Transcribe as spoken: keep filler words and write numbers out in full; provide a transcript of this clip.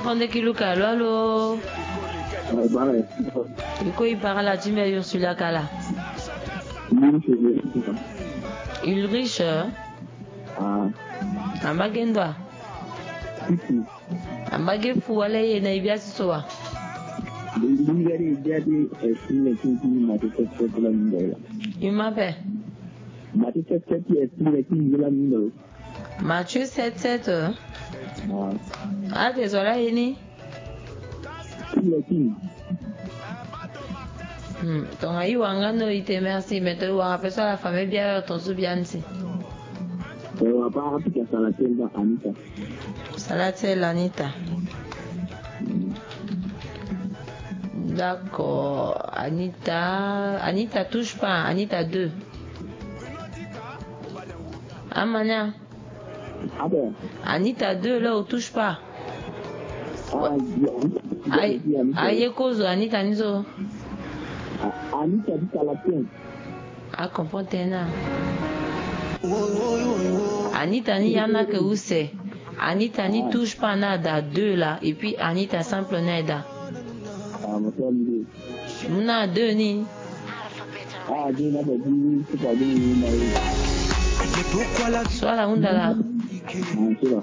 fonde kiluka lo alo. Iko ipara la timbe Ursula Kala. Ulrich. Ah. Ambagendwa. Ambage fuwale ye na ibiasi soa. Lingari jadi esine kinki matete kula mindola. Imape. Matete kati esine kinki kula mindola. Mathieu sept sept. Ah. Ah désolé yeni. Hmm. Ton aïe wangano ite merci mais tu vas faire ça la famille bien ton souviens si. On va pas appliquer Salatella Anita. Salatella Anita. D'accord. Anita. Anita touche pas. Anita deux. Amania. Anita deux là on touche pas. Aïe. Aïe cause Anita Nizo. Anita dit Salatella. Ah comprends t'es Anita ni yana que où c'est. Anita ni touche pas nada deux là et puis Anita simple nada. Muna deux ni. Ah deux là c'est pas deux. Soit la onda là.